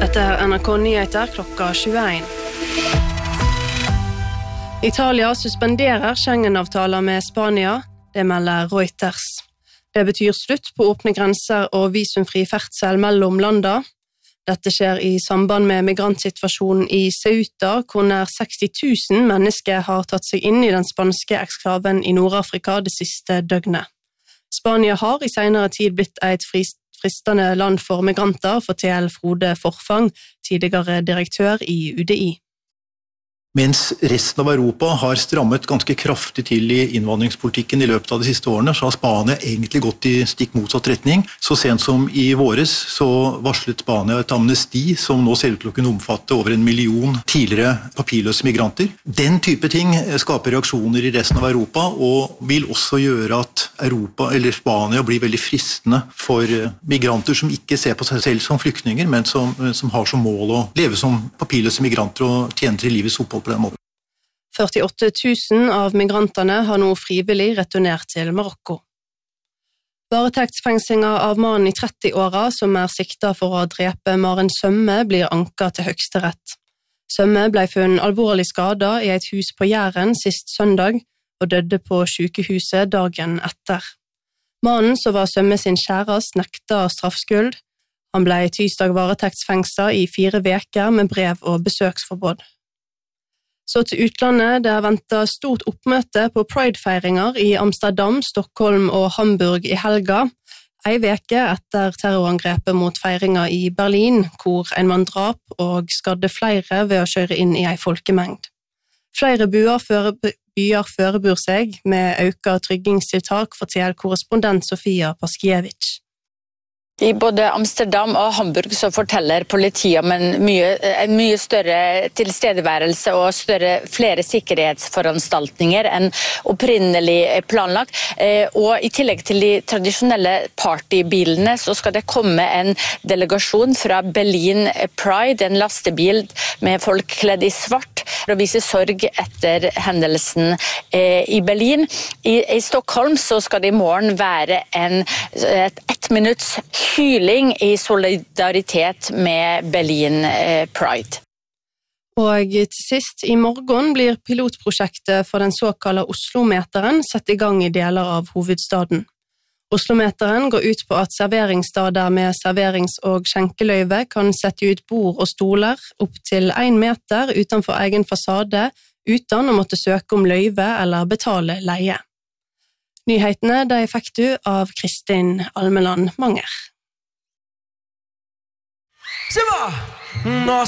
Dette NRK Nyheter klokka 21. Italia suspenderer Schengen-avtaler med Spania, det melder Reuters. Det betyr slutt på åpne grenser og visumfri ferdsel mellom landa. Dette skjer i samband med migrantsituasjonen i Ceuta, hvor nær 60 000 mennesker har tatt seg inn i den spanske eksklaven i Nord-Afrika det siste døgnet. Spania har i senere tid blitt et fristende land for migranter, forteller Frode Forfang, tidligere direktør i UDI. Mens resten av Europa har strammet ganske kraftig til i innvandringspolitikken i løpet av de siste årene, så har Spania egentlig gått i stikk motsatt retning. Så sent som i våres så varslet Spania et amnesti som nå ser ut til å kunne omfatte over 1 million tidligere papirløse migranter. Den type ting skaper reaksjoner i resten av Europa og vil også gjøre at Europa eller Spania blir veldig fristende for migranter som ikke ser på seg selv som flyktninger, men som har som mål å leve som papirløse migranter og tjene til livets opphold. 48 000 av migrantene har nå frivillig returnert til Marokko. Varetektsfengslinga av mannen i 30-åra som sikta for å drepe Maren Sømme blir anket til Høyesterett. Sømme ble funnet alvorlig skadet i et hus på Jæren sist søndag og døde på sykehuset dagen etter. Mannen som var Sømme sin kjæreste nekta straffskyld. Han ble tirsdag varetektsfengslet i 4 uker med brev- og besøksforbud. Så til utlandet, det ventet stort oppmøte på Pride-feiringer i Amsterdam, Stockholm og Hamburg i helga. En uke etter terrorangrepet mot feiringer i Berlin, hvor en mann drap og skadde flere ved å kjøre inn i en folkemengd. Flere byer forbereder seg med økt tryggingstiltak, forteller korrespondent Sofia Paskiewicz. I både Amsterdam og Hamburg så forteller politiet om en mye større tilstedeværelse og flere sikkerhetsforanstaltninger enn opprinnelig planlagt. Og i tillegg til de tradisjonelle partybilene så skal det komme en delegasjon fra Berlin Pride, en lastebil med folk kledd i svart, for å vise sorg etter hendelsen i Berlin. I Stockholm så skal det i morgen være et 1 minutts hyling i solidaritet med Berlin Pride. Og til sist, i morgen blir pilotprosjektet for den såkalte Oslo-meteren satt i gang i deler av hovedstaden. Oslo-meteren går ut på at serveringssteder med serverings- og skjenkeløyve kan sette ut bord og stoler opp til 1 meter utenfor egen fasade, uten å måtte søke om løyve eller betale leie. Nyhetene de fikk du av Kristin Almeland Manger.